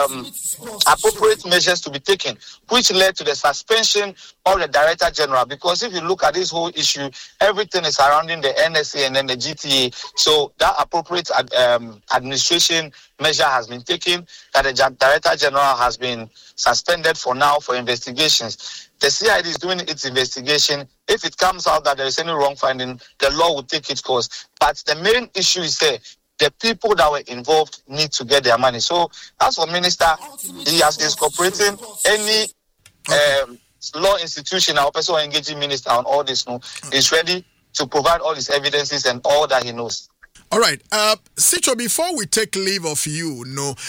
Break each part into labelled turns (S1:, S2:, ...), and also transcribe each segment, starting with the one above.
S1: appropriate measures to be taken, which led to the suspension of the Director General. Because if you look at this whole issue, everything is surrounding the NSA and then the GTA. So that appropriate administration measure has been taken, that the Director General has been suspended for now for investigations. The CID is doing its investigation. If it comes out that there is any wrong finding, the law will take its course. But the main issue is the people that were involved need to get their money. So as for Minister, he is cooperating. Any law institution or person engaging Minister on all this is ready to provide all his evidences and all that he knows.
S2: All right, Sitcho, before we take leave of you,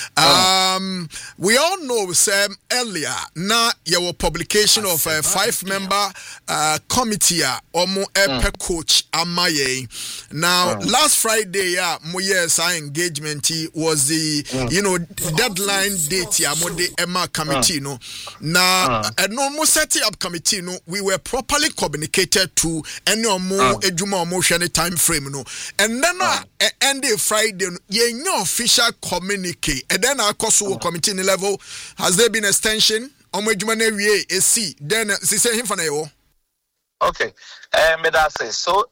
S2: we all know, Sam, earlier, now your publication of a 5-member committee, Omo Epe Coach Amaye. Now, last Friday, our engagement was the, deadline date, the Emma committee, Now, no setting up committee, we were properly communicated to any more ejuma motion time frame, and then end Friday, no official communique, and then our cost committee level. Has there been extension? Then say him for now.
S1: Okay, so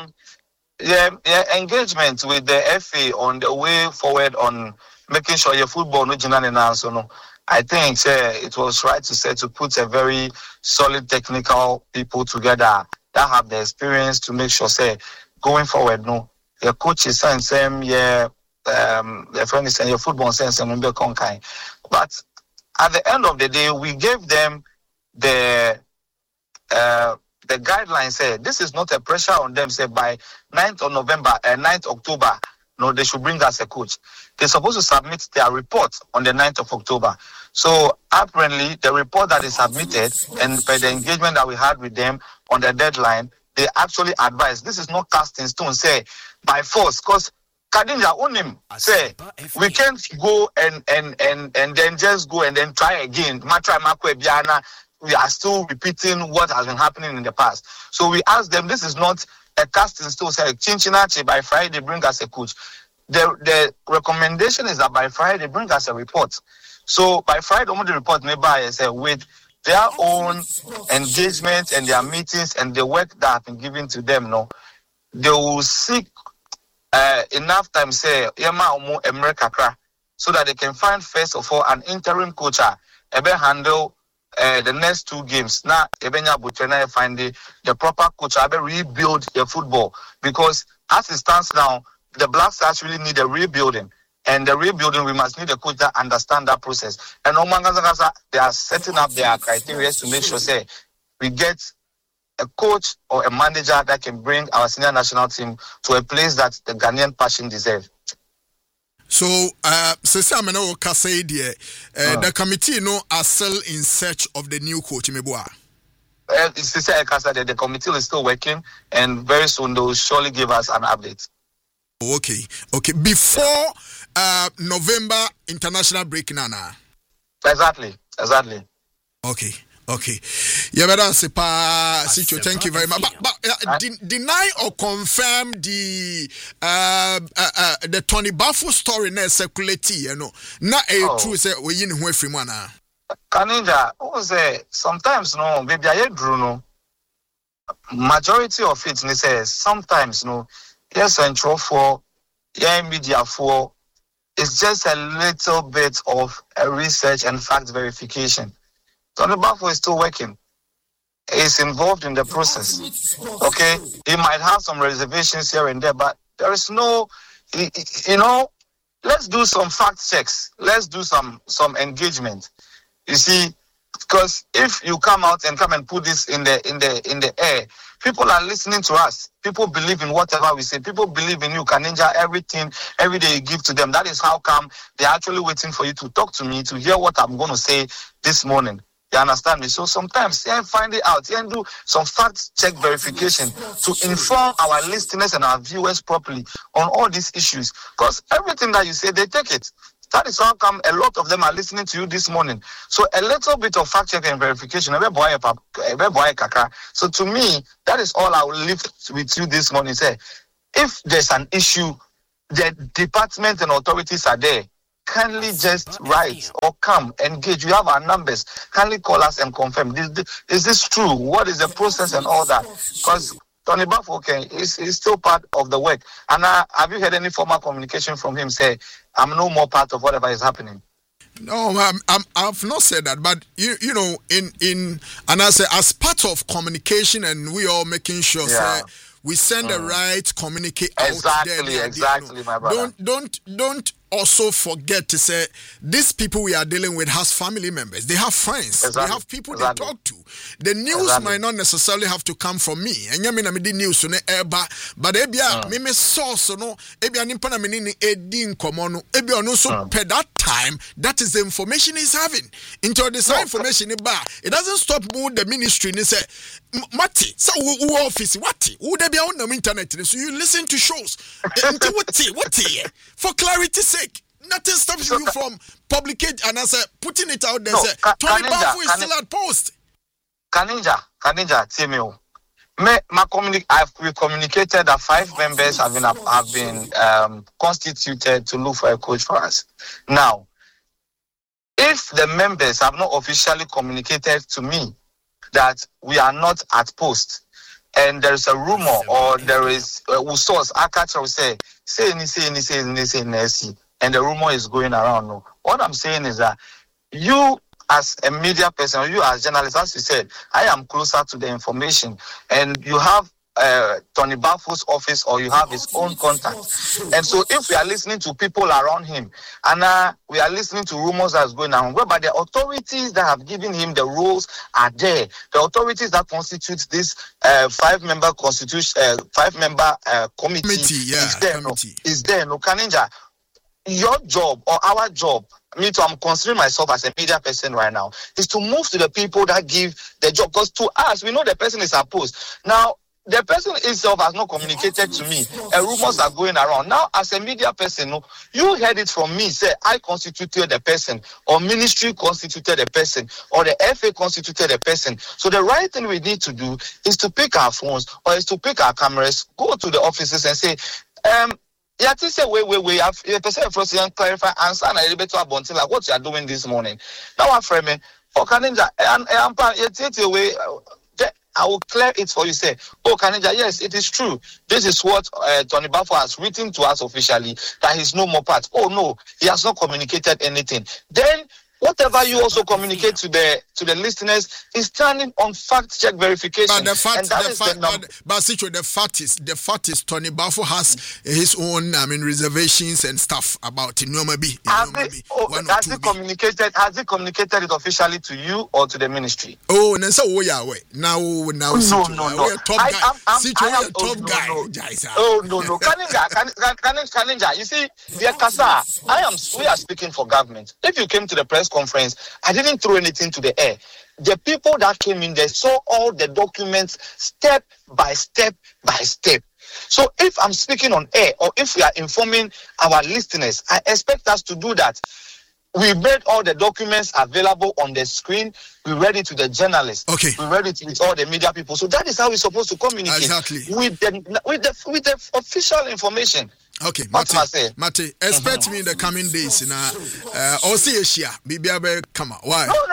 S1: engagement with the FA on the way forward on making sure your football no general and I think it was right to put a very solid technical people together that have the experience to make sure going forward your coach is saying the friend is saying your football sense and but at the end of the day we gave them the guidelines. This is not a pressure on them. By 9th of November and 9th October, they should bring us a coach. They're supposed to submit their report on the 9th of October. So apparently the report that is submitted and by the engagement that we had with them on the deadline, they actually advised this is not cast in stone, by force, because Kadinja own him we can't go and then just go and then try again. We are still repeating what has been happening in the past. So we asked them, this is not a cast in stone. Chinchinachi by Friday bring us a coach. The recommendation is that by Friday bring us a report. So by Friday, the report may buy with their own engagement and their meetings and the work that have been given to them. They will seek enough time so that they can find first of all an interim coach handle the next 2 games. Now find the proper coach rebuild their football, because as it stands now the Black Stars really need a rebuilding, and the rebuilding we must need a coach that understand that process. And they are setting up their criteria to make sure we get a coach or a manager that can bring our senior national team to a place that the Ghanaian passion deserves.
S2: So, the committee are still in search of the new coach.
S1: The committee is still working, and very soon they will surely give us an update.
S2: Okay. Before November international break, Nana.
S1: Exactly.
S2: Okay. Sitcho, thank you very much. But deny or confirm the Tony Bafo story na circulate, not a true say we in who free one.
S1: Kaninja, sometimes baby I drew majority of it says sometimes yes central for media for it's just a little bit of a research and fact verification. Tony Bafo is still working. He's involved in the process. Okay, he might have some reservations here and there, but there is no, let's do some fact checks. Let's do some engagement. You see, because if you come out and put this in the air, people are listening to us. People believe in whatever we say. People believe in you, Kaninja, everything, every day you give to them. That is how come they're actually waiting for you to talk to me, to hear what I'm going to say this morning. You understand me? So sometimes find it out and do some fact check verification to inform our listeners and our viewers properly on all these issues. Because everything that you say, they take it. That is how come a lot of them are listening to you this morning. So a little bit of fact check and verification. So to me, that is all I will leave with you this morning. If there's an issue, the department and authorities are there. kindly just write or come, engage. You have our numbers. Kindly call us and confirm. Is this true? What is the process and all that? Because Tony Bafo is still part of the work. And have you heard any formal communication from him say, I'm no more part of whatever is happening?
S2: No, I've not said that, but you know, and I say as part of communication, and we all making sure we send the right communicate out there.
S1: Exactly, my brother.
S2: Don't also forget to say these people we are dealing with has family members. They have friends. They have people they talk to. The news might not necessarily have to come from me. And you mean I the news on eba, but ebia me source no ebia nimpa na me ni edi nkomo no ebia no so per that time that is the information he's having. Into this information it doesn't stop the ministry ni say Mati, so who office what? Who they be on the internet so you listen to shows. What for clarity's sake. Nothing stops you from publicating and I say putting it out there. Say Tony Bafo is still at post.
S1: Kaninja, Timio. We communicated that 5 members have been constituted to look for a coach for us. Now, if the members have not officially communicated to me that we are not at post, and there is a rumor or there is a source, I catch will say, and the rumor is going around. No. What I'm saying is that you as a media person, you as journalist, as you said, I am closer to the information, and you have Tony Bafo's office or you have his own contacts. And so if we are listening to people around him and we are listening to rumors that's going on, whereby the authorities that have given him the rules are there, the authorities that constitute this 5-member committee is there. Is there. No, Kaninja, your job or our job, I'm considering myself as a media person right now, is to move to the people that give the job. Because to us, we know the person is opposed. Now, the person himself has not communicated to me. Rumors are going around. Now, as a media person, you heard it from me. Say, I constituted the person, or ministry constituted the person, or the FA constituted the person. So the right thing we need to do is to pick our phones, or is to pick our cameras, go to the offices and say, yeah, to say, wait, have a person first and clarify answer and a little bit to abundant like what you are doing this morning. Now, I'm framing for Kaninja, and I will clear it for you. Say, oh, Kaninja, yes, it is true. This is what Tony Bafo has written to us officially, that he's no more part. Oh, no, he has not communicated anything. Then, whatever you also communicate to the listeners is standing on fact check verification.
S2: But the fact is Tony Bafo has his own reservations and stuff about it.
S1: Has he communicated it officially to you or to the ministry?
S2: Oh, and so now no. Top guy.
S1: Oh no. Kaninja, you see, we are speaking for government. If you came to the press conference, I didn't throw anything to the air. The people that came in, they saw all the documents step by step by step. So if I'm speaking on air or if we are informing our listeners, I expect us to do that. We made all the documents available on the screen. We read it to the journalists.
S2: Okay.
S1: We read it with all the media people. So that is how we're supposed to communicate.
S2: Exactly.
S1: With the official information.
S2: Okay, Mate, expect me in the coming days. I'll see you here. Bibi come on. Why?
S1: No.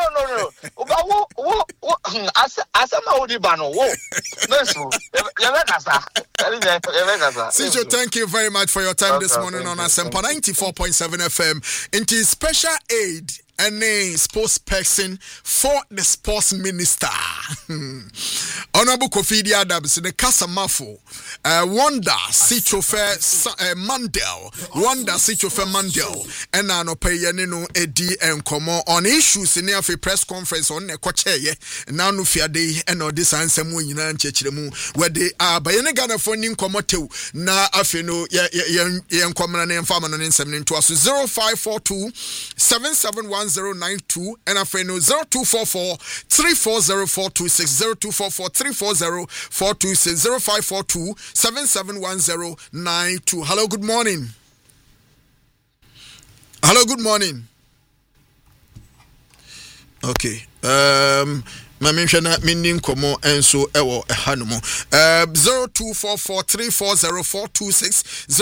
S2: Sijo, thank you very much for your time this morning on Asempa 94.7 FM. Into special aid and a spokesperson for the sports minister. Honorable Kofi Adams, the Casamafo, Wanda Sichofe Mandel, and Anopayanino Edi and Como on issues in the press conference on Nekoche, now no fear day, and all this answer in Chechemu, where they are by any Ghana for Ninkomoto, na Afino, Yan Common and Farmer and 7 to us 0542 771 092 and a friend 0244 340426 0244 340426 0542 771092. Hello, good morning. Hello, good morning. Okay. Mamishana meaning komo enso ewo hanumo 0244340426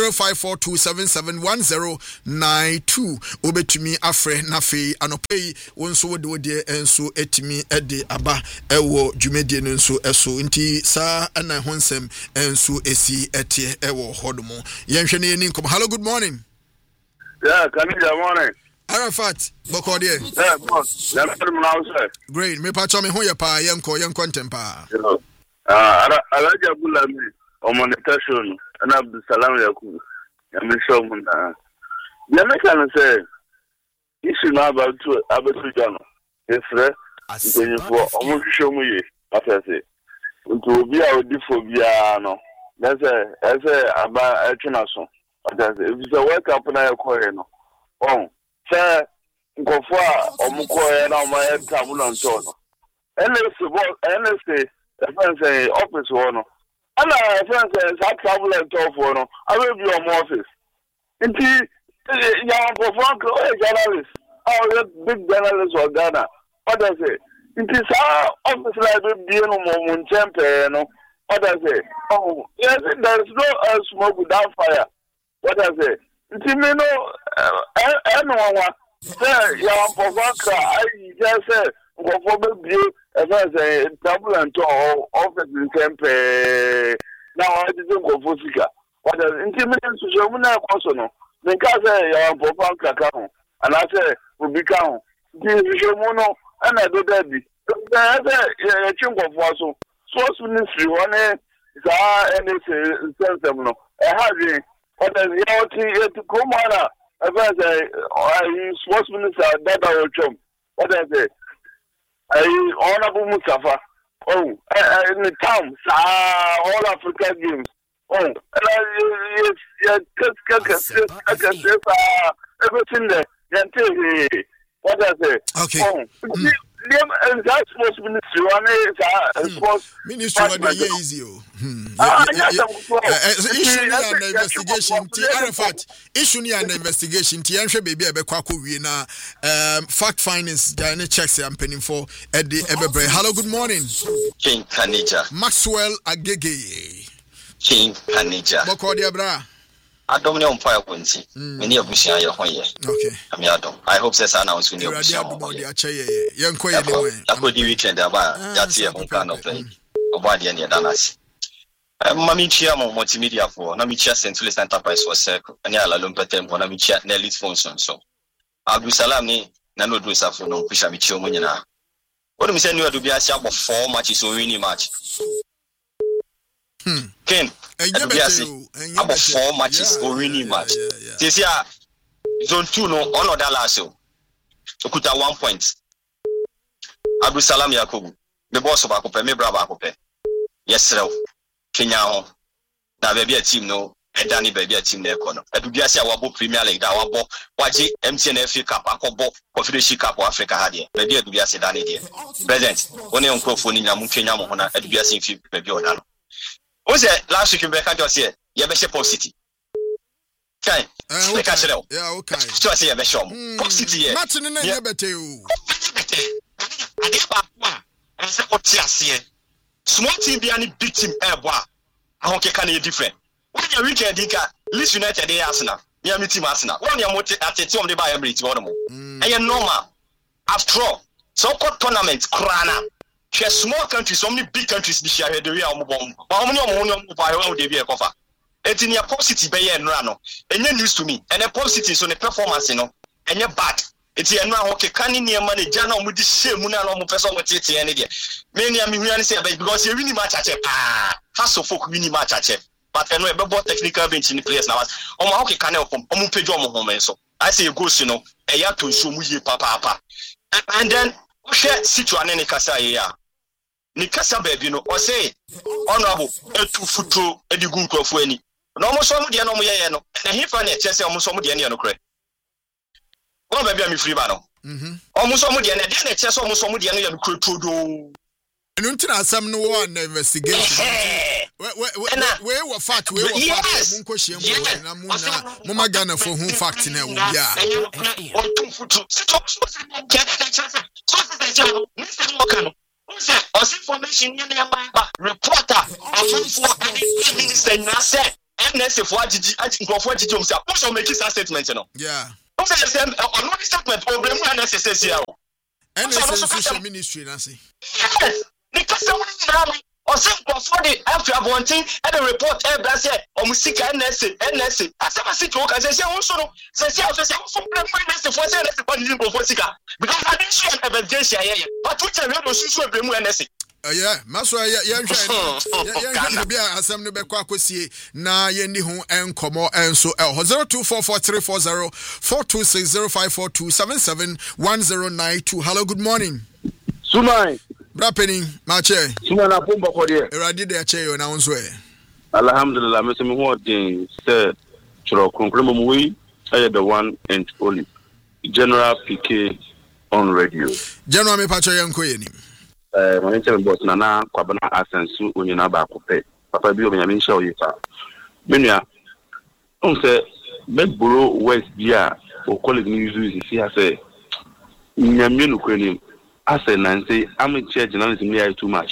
S2: 0542771092 obetumi afre na fe anopei wonso wode de enso etimi ede aba ewo dwumedie no nso eso nti sa ana honsem enso esi etie ewo hodomo yenhwe ne yeni komo. Hello, good morning.
S3: Yeah, good morning.
S2: Arafat, Bokode.
S3: Yeah, boss.
S2: Great. Me pacho me hoye pa yenko tempa.
S3: Alaja Bulami, Omonetashon, and Abdul Salam Yaku. Yamishomuna. The American say, you should know about Abasujano. Yes, sir. For almost show me, what I say. To be our diphobia, that's about a chinason. If it's a work up in a coino. Oh. Sir, Gofua or Mukoya now my tabula and so on. NSA, the office one. And I say, travel and talk one. I will be on office. Indeed, young journalist. Oh, big journalist or Ghana. What I say? It is our office like the moment champion. What I say? Oh, yes, there is no smoke without fire. What I say? Timino, anyone, say, young Povaka, I just say, for you, as I say, double and two office in Tempe. Now I didn't go for Sika. What is intimidating to show me now, personal. The car say, young Povaka, and I say, will become Mono, and I do that. I say, a chunk of Wasso, Source Ministry, one is our NSA, Sensible, a having. What is to come on? As I say, sports minister, Dada Ochom. What I say, Honorable Mustafa. Oh, in the town, all Africa games. Oh, everything there. What I say.
S2: Okay.
S3: Oh, that sports ministry, sports
S2: ministry, easy. Issue an investigation. Arafat, issue an investigation. Tianche baby Ebekwaku Wina, fact findings, Diana checks I'm penning for Eddie Ebebre. Hello, good morning.
S1: King Kanija.
S2: Maxwell Agege.
S1: King Kanija.
S2: Bokodia bra.
S1: I don't know fire quincy. Many of Bushia your way. Okay. I hope says announce when you're
S2: young quay anyway.
S1: I could weekend about that's here on kind of thing. Obadi and Yadanas. Mammy Chiamo multimedia for Namicha Central Enterprise was circle and Yala Lumpetem for Namicha Nelly Fonson. So Abdul Salami, Nano do Safo, no Pishamicho Munina. What do we send you to be a shop of 4 matches or any match? Ken, about 4 matches or any match. This year, zone 2 no on or Dalaso. Okuta 1 point. Abdul Salam Yakubu, the boss of Akope, me brava Akope. Yes, sir. Kenya ho. Na baby a team no, e Danny baby a team na ekono. Edubiase awabo Premier League da wabo, waji MTN FA Cup akobo, Confederation Cup Africa ha de. Baby Edubiase Danny de. President, one onkrofo ni nyamu Kenya mo ho na Edubiase mfi baby oda no. O say last week we can just say ye be Pop City. Okay. We can say
S2: yeah, okay.
S1: So say ye be show. Pop City ye.
S2: Match ni na ye bete o.
S1: Ade ba kwa. Ese otiase. Small team be any big team boy. I don't care any different. When you weekend Leeds United they Arsenal. Yeah, me team Arsenal. When you at the team they buy Emirates one. And you normal. After all, so called tournament crana. Small countries, so many big countries be share the real bomb. But how many buy all they be a cover? It's in your Pop City bay and rano. And you news to me. And a Pop City so the performance, and you're bad. It's a now okay, can in your money, Jana with the same Munano person with it any day. Many of me say because you really match at Hasso folk really match at but I know about technical bench in the place now. Oh, my okay, can help from Omupejo home so I say goes, a year to show me papa. And then share Situan and Nicasa here. Nicasa baby, or say honorable a 2-foot Edigun Crofweni. No more some of the Anomo, and he found a chess almost some of the Anoco. Well, maybe I'm free battle. Almost some of the end, chess almost some of the end could do.
S2: And until some no one investigation. Where were fat, where were Mama Ghana for whom fact in a
S4: information reporter NSA for Agigi himself. What's your making statement?
S2: Yeah.
S4: What's the statement?
S2: NSA ministry, Nancy.
S4: Yes. Because or simple for the after wanting and the report or Musika NSA. I said, I see talk and say, also, because I didn't share evidence here. But which I read was usually NSA.
S2: Yeah, Maso, yeah, be assembly be kwakosie na yendi ho enkomo enso 024430426054277109. Hello, good morning.
S3: Sumai.
S2: Brapeni, mache.
S3: Sumana pomba kwa die.
S2: Eradi de ache yo na unso e.
S3: Alhamdulillah, me se me ho den se chro konkremo muwi aye the one and only General PK on radio.
S2: General me pacho yenko yenim.
S3: My name is Nana Kwabana Asensu Unyana Bakope. Papa Bio Benjamin Shaw Yifa. Benya, on say, Bedboro West Dia, or colleague news is here say, Nyaminu Kwenim, I say, Nancy, I'm a chair journalism near too much.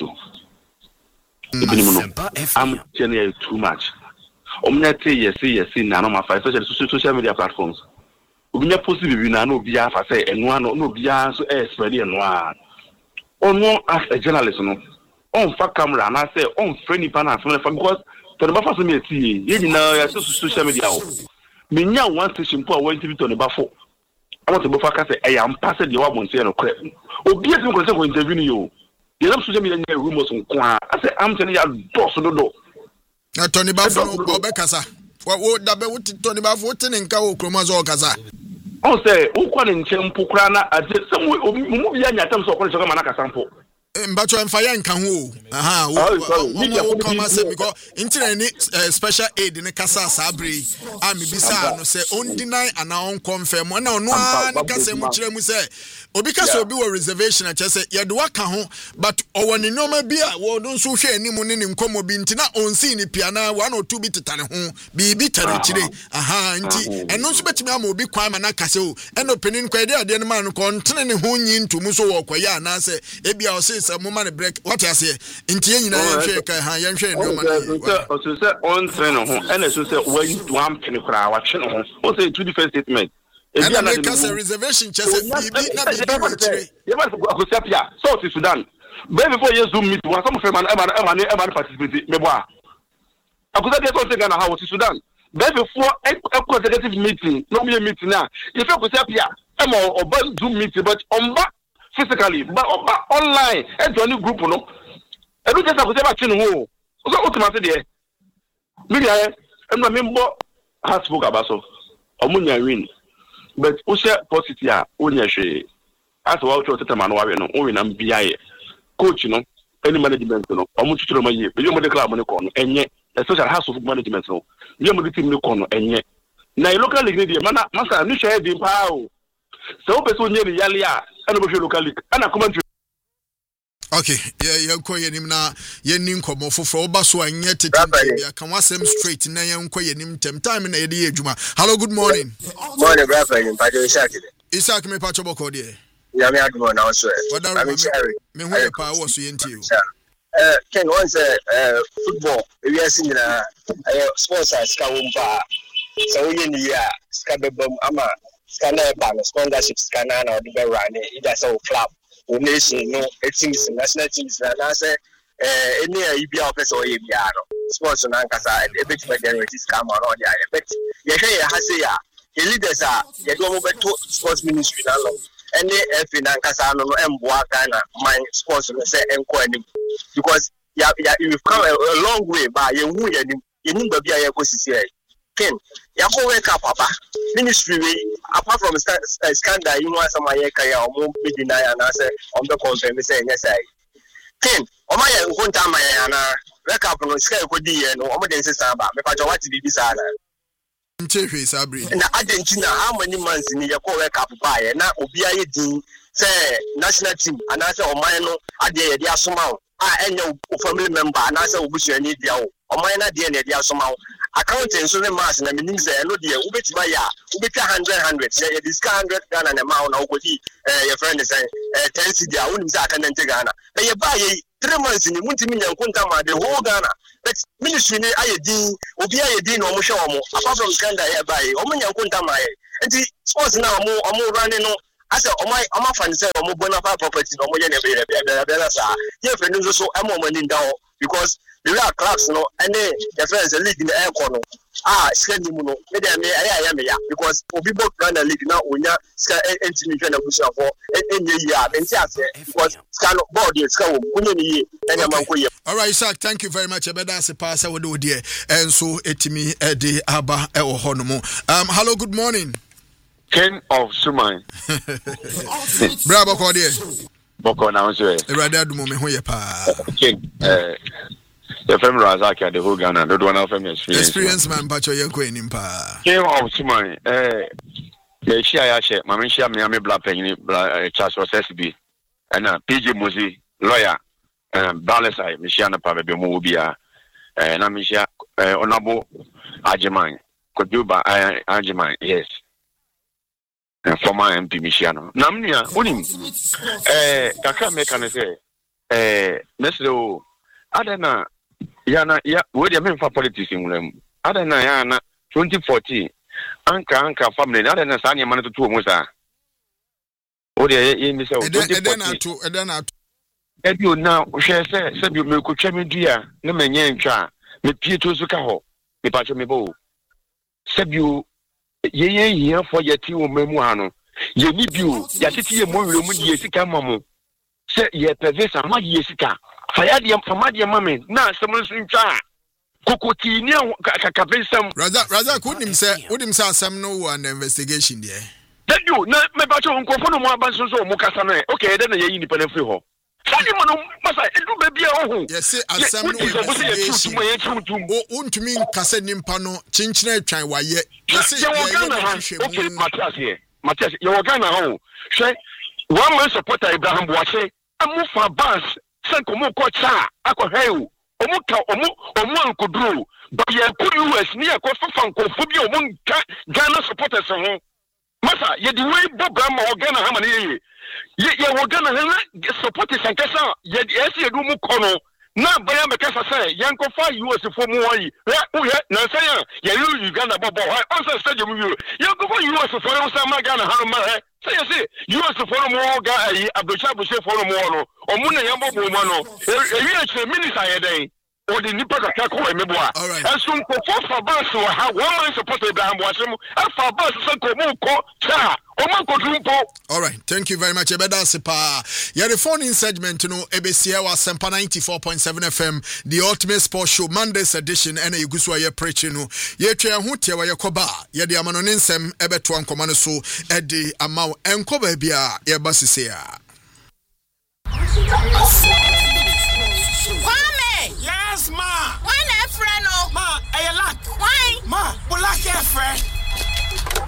S3: I'm generally too much. Omnete, yes, none of my five social media platforms. Ubinya possibly no Bia, I say, and one no Bia, so spread and one. On one as a journalist, no. On fact camera, and I say on friendly panel because to the buffer me see, you know, social media. Me nya one station for went to be to the buffer. I want to buffer say I am passing the one say no crap. Obi ati ko say ko interview you. You know social media rumors on kwa. I say I'm telling you boss no do.
S2: Na Tony Bafo no obekasa. Wo da be wuti Tony Bafo wuti nka wo kromazo okasa.
S3: On say ukwa ne nchempo kra na ade some mu bia nyatam so ko choka manaka sample.
S2: Mbacho emfaya nka ho. Aha, wo come say because internet ni special aid ne kasa sabri a me bisa no say on deny and on confirm na ono an kasa mu kire mu say obi kasa obi wo reservation a chese ye do waka ho but owoni noma bi a wo don so hwe animu ne nkomo bi ntina onsi ni piana 1 or 2 bi tetane ho bi tare kire aha nti eno so betimi ama obi kwan ma na kasa o eno penin kwa de ade ne man ko ntene ne ho nyi ntumu so wo kwaye na say ebia o say some man break what you say nti nyina yenhwe ka ha yenhwe no man
S3: so say on train ho ene so say when to am pin kra wa twe no ho o say two different statement
S2: ebia na kasa reservation chese bibi na bibi wa chire
S3: ye ba ko sepia so to Sudan baby before you zoom meet one some friend man e participate me boa akusa dey so say Ghana how to Sudan baby before executive meeting no me meeting na you feel ko sepia e mo oba zoom meeting but omba physically but online and join group no e do just akose ba twin ho so ultimately there media e no membo hasbook abaso omunya win but o share positive a onya hwe as wa o tete ma no wa we no o we na biaye coach no any management no omu tuturo ma ye be yo mo de club no ko no enye especially house of management no yo mo de team no ko no enye na local league dey mana masa ni share dey pa o so person nye ni yale a ana bo local league ana commentary.
S2: Okay, yeah, ko yenim na yenim komo foforo oba so anye tete bia kan wasem straight na yenko yenim tem time na yede adwuma. Hello, good morning.
S5: Morning, brother. Pajo
S2: Isaac me pacho boko de.
S5: Ya me adwo na so.
S2: I'm Cherry. Me hu pa wo so yenti o.
S5: Ken once football we are seeing sponsors ka wumpa. So we ni ya ska bebom ama ska na ba sponsorship ska na na be run it as a club. Nation no teams national teams na say any ibia officer or ibia no sports na nkasa e bit be generate scam on all there but ye hwe ya hase ya the leaders are ye do mo beto sports ministry na lo any FA na nkasa no emboa Ghana my sports no say enko anim because you've come a long way by ye hu ye nim ba bia ye ko sisi ai Ken ya ko wake up papa ministry apart from scandal you know someone here kaya omo be deny and say on the confirm say yes I Ken o ma ya nkonta ma ya na wake up no sky ko di ye no omo den sesa ba me pa jo wati bibi sa na
S2: nchehwe sabri
S5: na Argentina how many months ni ya ko wake up ba ye na obi aye din say national team and say o man no ade ye dia soma a enye family member and say obusuani dia o man na de na dia soma accounting so the mass na meaning say no dey ubetima ya ubeka 100 say you discount 100 Ghana na ma na ogodi your friend say 10 cedi a wonim say aka na Ghana na ye ba ye 3 months ni muntimi nyankunta ma the whole Ghana but ministry ni ayedin obi ayedin no mo hwe omo apart from scandal here ba ye omo nyankunta ma ye enti sports na omo running no ase omo fan say omo bona property no omo ye na be sa ye friend nso so amo money down because the real clubs no and the friends the league in the air corner send him no me dey me ya because obi book Ghana league now onya ska entimi hwe na busia for enye ya enti ase because ska no board dey ska wo kunye ni ye enya man ko ye.
S2: All right, Isaac, thank you very much. Ebeda se pass we do there and so etimi de aba e wo hono mo. Hello, good morning.
S6: King of Suman.
S2: Bravo ko there.
S6: Boko na so e.
S2: Erade adumo me ho ye pa.
S6: King the family Razaki the whole Ghana the one of them
S2: experience man but you ko enim pa.
S6: King of Suman me share ya share mama share me bla penny bla Charles SSB and PG Muzi lawyer balance me share na pa be mo bia na me share onabo Ajiman Koduba Ajiman yes former MP Michiano. Namnia, unim. Kaka meka ne say, Meslo, Adana, Yana, where the men for politics in them. Adana, Yana, 2014, Anka, family, Adana, Sanya Manato to Musa. Oh, dear, Miss Edena, and you now, share said you could check me, dear, no man, Yancha, me Pietro Zucaho, me Pacho Mebo. Said you. Ye here for your tea or memoano. Ye need you, Yatiti, a more room, Yesica Mammo. Say, ye pervesa, my Yesica. Fayadium for my dear mammy, now someone's in charge. Cocotinia, Capesam.
S2: Rather, couldn't say some no one investigation there.
S6: That you, not my battle on Cofono Mabasso, Mocasane. Okay, then a independent freehold. Sanimano, Massa, it will be a home.
S2: Yes, I some no investigation. Oh, to me, Cassanimpano, Chinchina, try why yet.
S6: Okay, Matthias here. Matthias, you're Ghana home. Say, 1 man supporter Abraham Boise, I move for bus, Sankomo Kocha, Akoheu, Omo could do, but you put US near Kofanko, among Ghana supporters. Massa, you do way Bob or Ghana Hamani. Ye were Ghana supporters and Kessa, yet Essie Rumu Kono. Now, Bayam Kessa say, Yanko 5 US for Moai. Nasaya, you Uganda Bobo, I also said you go for US for Sama Ghana Hanama. Say, US for more guy, Abuchabu for more, or Muna Yambo Mano, a minister a day. Or the Nipaka Kako and Meboa. And soon for Bass or how 1 man supported Abraham Washam, and for Bass Sanko Cha, or Manko Drumpo.
S2: All right, thank you very much. Ebeda Sepa. Yeah, the phone in segment, ABCA was Sempa 94.7 FM, the Ultimate Sports Show, Monday's edition, and a Yuguswa ye preaching. Ye Tria Hutia, where Yakoba, ye the Amanonisem, Ebetuan Commander so, Eddie Amau, and Kobe Bia, ye Bassisia.